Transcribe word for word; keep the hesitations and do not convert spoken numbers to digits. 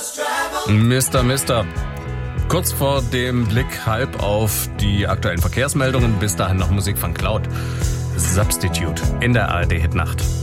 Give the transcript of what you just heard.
Mister Mister Kurz vor dem Blick halb auf die aktuellen Verkehrsmeldungen. Bis dahin noch Musik von Cloud. Substitute in der A R D Hitnacht.